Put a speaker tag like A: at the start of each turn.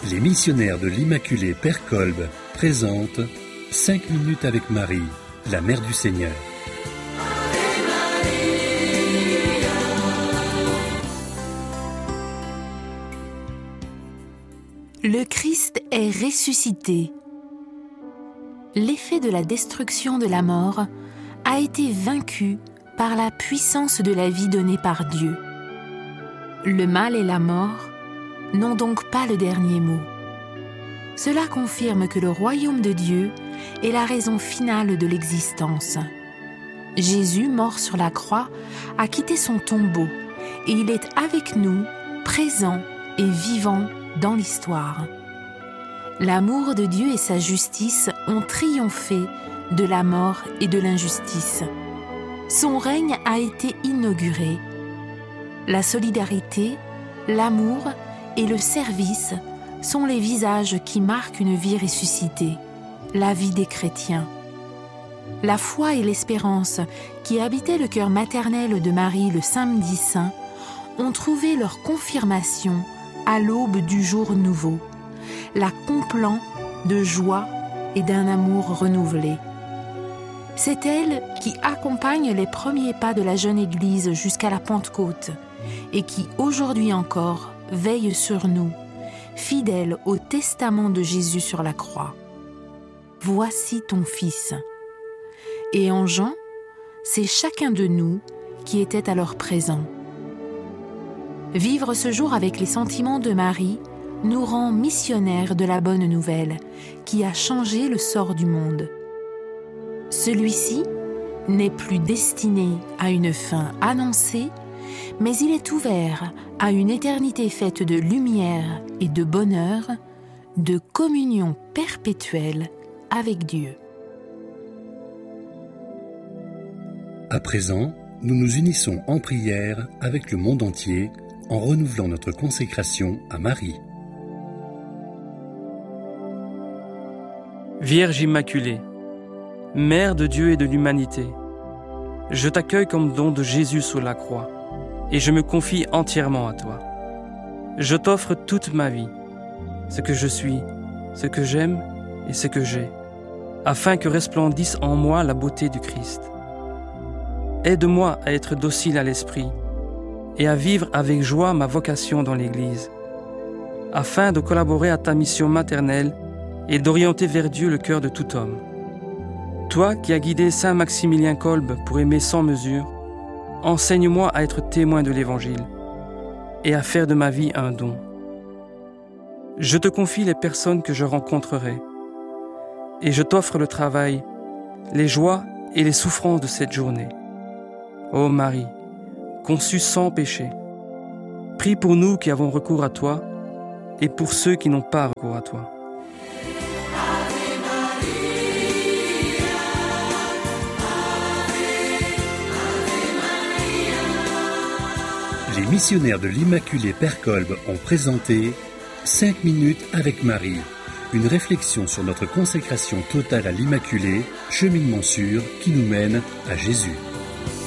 A: Les missionnaires de l'Immaculée Père Kolb présentent 5 minutes avec Marie, la Mère du Seigneur.
B: Le Christ est ressuscité. L'effet de la destruction de la mort a été vaincu par la puissance de la vie donnée par Dieu. Le mal et la mort n'ont donc pas le dernier mot. Cela confirme que le royaume de Dieu est la raison finale de l'existence. Jésus, mort sur la croix, a quitté son tombeau et il est avec nous, présent et vivant dans l'histoire. L'amour de Dieu et sa justice ont triomphé de la mort et de l'injustice. Son règne a été inauguré. La solidarité, l'amour et le service sont les visages qui marquent une vie ressuscitée, la vie des chrétiens. La foi et l'espérance qui habitaient le cœur maternel de Marie le samedi saint ont trouvé leur confirmation à l'aube du jour nouveau, la comblant de joie et d'un amour renouvelé. C'est elle qui accompagne les premiers pas de la jeune Église jusqu'à la Pentecôte et qui, aujourd'hui encore, veille sur nous, fidèle au testament de Jésus sur la croix. Voici ton Fils. Et en Jean, c'est chacun de nous qui était alors présent. Vivre ce jour avec les sentiments de Marie nous rend missionnaires de la bonne nouvelle qui a changé le sort du monde. Celui-ci n'est plus destiné à une fin annoncée, mais il est ouvert à une éternité faite de lumière et de bonheur, de communion perpétuelle avec Dieu.
A: À présent, nous nous unissons en prière avec le monde entier en renouvelant notre consécration à Marie.
C: Vierge Immaculée, Mère de Dieu et de l'humanité, je t'accueille comme don de Jésus sous la croix et je me confie entièrement à toi. Je t'offre toute ma vie, ce que je suis, ce que j'aime et ce que j'ai, afin que resplendisse en moi la beauté du Christ. Aide-moi à être docile à l'esprit et à vivre avec joie ma vocation dans l'Église, afin de collaborer à ta mission maternelle et d'orienter vers Dieu le cœur de tout homme. Toi qui as guidé Saint Maximilien Kolb pour aimer sans mesure, enseigne-moi à être témoin de l'Évangile et à faire de ma vie un don. Je te confie les personnes que je rencontrerai et je t'offre le travail, les joies et les souffrances de cette journée. Ô Marie, conçue sans péché, prie pour nous qui avons recours à toi et pour ceux qui n'ont pas recours à toi.
A: Les missionnaires de l'Immaculée Père Kolb ont présenté 5 minutes avec Marie, une réflexion sur notre consécration totale à l'Immaculée, cheminement sûr qui nous mène à Jésus.